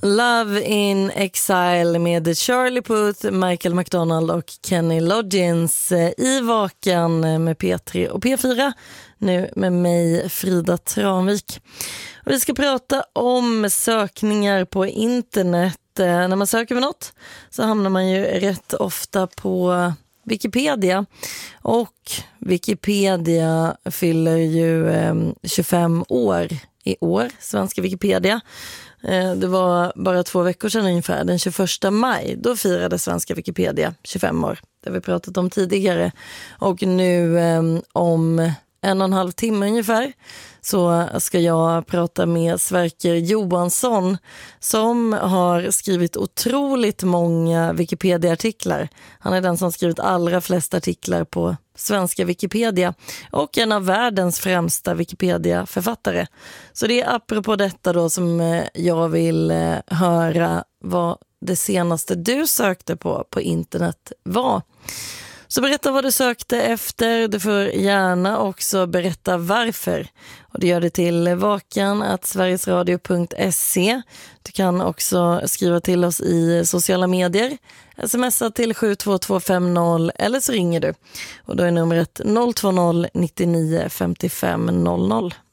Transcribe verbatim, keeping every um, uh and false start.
Love in Exile med Charlie Puth, Michael McDonald och Kenny Loggins i Vakan med P tre och P fyra. Nu med mig, Frida Tranvik. Och vi ska prata om sökningar på internet. När man söker med något så hamnar man ju rätt ofta på Wikipedia. Och Wikipedia fyller ju eh, tjugofem år i år, svenska Wikipedia. Det var bara två veckor sedan ungefär, den tjugoförsta maj. Då firade svenska Wikipedia tjugofem år. Det har vi pratat om tidigare. Och nu eh, om en och en halv timme ungefär så ska jag prata med Sverker Johansson som har skrivit otroligt många Wikipedia-artiklar. Han är den som skrivit allra flest artiklar på svenska Wikipedia och en av världens främsta Wikipedia-författare. Så det är apropå detta då som jag vill höra vad det senaste du sökte på på internet var. Så berätta vad du sökte efter. Du får gärna också berätta varför. Och det gör det till vakan at sverigesradio punkt se. Du kan också skriva till oss i sociala medier. Smsa till sju två två fem noll eller så ringer du. Och då är numret noll två noll nittionio femtiofem noll noll.